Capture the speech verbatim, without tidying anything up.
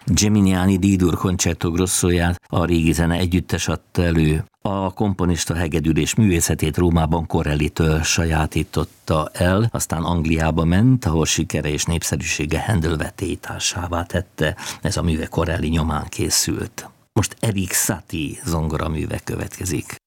Geminiani D-dur Concerto Grossóját a Régi Zene Együttes adta elő. A komponista hegedülés művészetét Rómában Corellitől sajátította el, aztán Angliába ment, ahol sikere és népszerűsége Handel vetélytársává tette. Ez a műve Corelli nyomán készült. Most Erik Satie zongoraműve következik.